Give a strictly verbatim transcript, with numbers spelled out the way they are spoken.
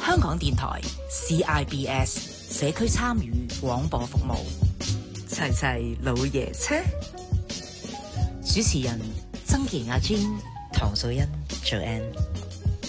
香港電台 C I B S 社區參與廣播服務，齊齊老爺車。主持人曾傑、阿 Jean、 唐素欣、Joanne。